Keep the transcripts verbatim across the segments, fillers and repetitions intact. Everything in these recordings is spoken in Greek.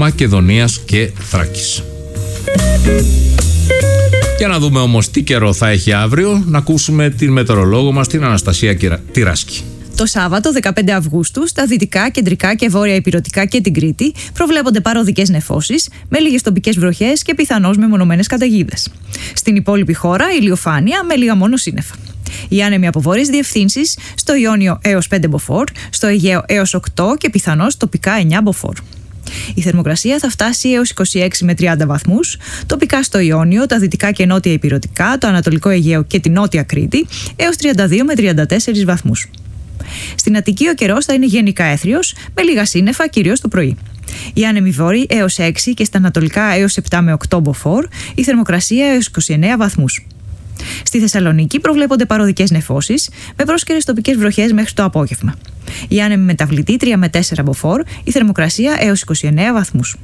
Μακεδονίας και Θράκης. Για να δούμε όμως τι καιρό θα έχει αύριο, να ακούσουμε την μετεωρολόγο μας, την Αναστασία Τυράσκη. Το Σάββατο, δεκαπέντε Αυγούστου, στα δυτικά, κεντρικά και βόρεια ηπειρωτικά και την Κρήτη προβλέπονται παροδικές νεφώσεις με λίγες τοπικές βροχές και πιθανώς μεμονωμένες καταιγίδες. Στην υπόλοιπη χώρα, ηλιοφάνεια με λίγα μόνο σύννεφα. Οι άνεμοι από βόρειες διευθύνσεις στο Ιόνιο έως πέντε μποφόρ, στο Αιγαίο έως οκτώ και πιθανώς τοπικά εννιά μποφόρ. Η θερμοκρασία θα φτάσει έως είκοσι έξι με τριάντα βαθμούς, τοπικά στο Ιόνιο, τα δυτικά και νότια ηπειρωτικά, το Ανατολικό Αιγαίο και την νότια Κρήτη έως τριάντα δύο με τριάντα τέσσερα βαθμούς. Στην Αττική ο καιρός θα είναι γενικά έθριος, με λίγα σύννεφα κυρίως το πρωί. Οι άνεμοι βόρειοι έως έξι και στα ανατολικά έως επτά με οκτώ μποφόρ, η θερμοκρασία έως είκοσι εννέα βαθμούς. Στη Θεσσαλονίκη προβλέπονται παροδικές νεφώσεις, με πρόσκαιρες τοπικές βροχές μέχρι το απόγευμα. Οι άνεμοι μεταβλητοί τρία με τέσσερα μποφόρ, η θερμοκρασία έως είκοσι εννέα βαθμούς.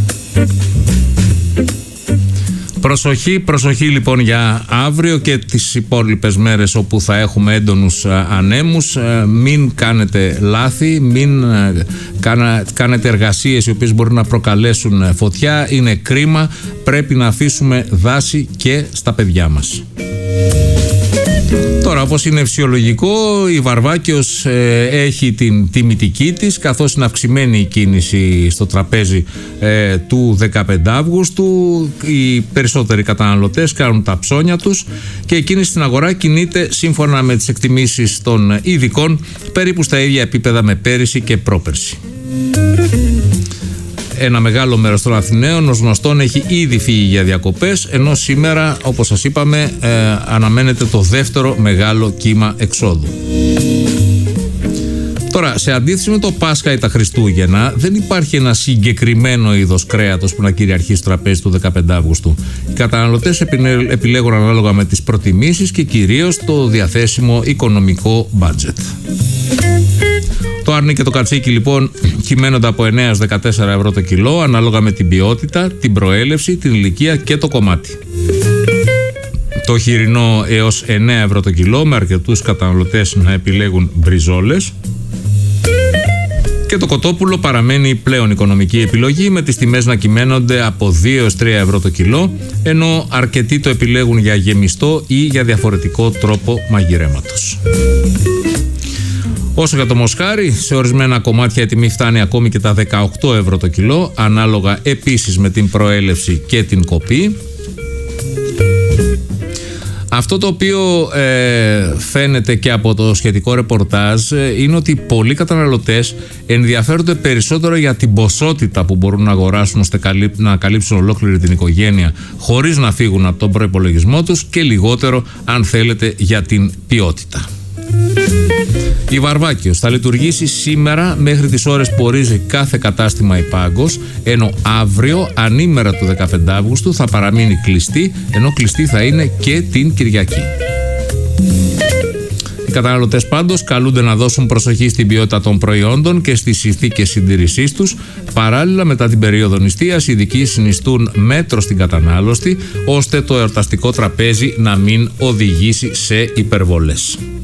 Προσοχή, προσοχή λοιπόν για αύριο και τις υπόλοιπες μέρες όπου θα έχουμε έντονους ανέμους. Μην κάνετε λάθη, μην κάνετε εργασίες οι οποίες μπορεί να προκαλέσουν φωτιά. Είναι κρίμα, πρέπει να αφήσουμε δάση και στα παιδιά μας. Τώρα, όπως είναι φυσιολογικό, η Βαρβάκιος ε, έχει την τιμητική της, καθώς είναι αυξημένη η κίνηση στο τραπέζι ε, του δεκαπέντε Αυγούστου. Οι περισσότεροι καταναλωτές κάνουν τα ψώνια τους και η κίνηση στην αγορά κινείται σύμφωνα με τις εκτιμήσεις των ειδικών περίπου στα ίδια επίπεδα με πέρυσι και πρόπερσι. Ένα μεγάλο μέρος των Αθηναίων ως γνωστόν έχει ήδη φύγει για διακοπές, ενώ σήμερα, όπως σας είπαμε, ε, αναμένεται το δεύτερο μεγάλο κύμα εξόδου. Τώρα, σε αντίθεση με το Πάσχα ή τα Χριστούγεννα, δεν υπάρχει ένα συγκεκριμένο είδος κρέατος που να κυριαρχεί στο τραπέζι του δεκαπέντε Αυγούστου. Οι καταναλωτές επιλέγουν ανάλογα με τις προτιμήσεις και κυρίως το διαθέσιμο οικονομικό μπάτζετ. Το άρνη και το κατσίκι λοιπόν κυμαίνονται από εννέα έως δεκατέσσερα ευρώ το κιλό, ανάλογα με την ποιότητα, την προέλευση, την ηλικία και το κομμάτι. Το χοιρινό έως εννέα ευρώ το κιλό, με αρκετούς καταναλωτές να επιλέγουν μπριζόλες. Και το κοτόπουλο παραμένει πλέον οικονομική επιλογή, με τις τιμές να κυμαίνονται από δύο έως τρία ευρώ το κιλό, ενώ αρκετοί το επιλέγουν για γεμιστό ή για διαφορετικό τρόπο μαγειρέματος. Όσο για το μοσχάρι, σε ορισμένα κομμάτια η τιμή φτάνει ακόμη και τα δεκαοκτώ ευρώ το κιλό, ανάλογα επίσης με την προέλευση και την κοπή. Αυτό το οποίο ε, φαίνεται και από το σχετικό ρεπορτάζ ε, είναι ότι πολλοί καταναλωτές ενδιαφέρονται περισσότερο για την ποσότητα που μπορούν να αγοράσουν ώστε να καλύψουν ολόκληρη την οικογένεια χωρίς να φύγουν από τον προϋπολογισμό τους και λιγότερο, αν θέλετε, για την ποιότητα. Η Βαρβάκιος θα λειτουργήσει σήμερα μέχρι τις ώρες που ορίζει κάθε κατάστημα Ιπάγκος, ενώ αύριο, ανήμερα του δεκαπέντε Αυγούστου, θα παραμείνει κλειστή, ενώ κλειστή θα είναι και την Κυριακή. Οι καταναλωτές πάντως καλούνται να δώσουν προσοχή στην ποιότητα των προϊόντων και στις συνθήκες συντήρησής τους. Παράλληλα, μετά την περίοδο νηστείας, οι ειδικοί συνιστούν μέτρο στην κατανάλωση, ώστε το εορταστικό τραπέζι να μην οδηγήσει σε υπερβολές.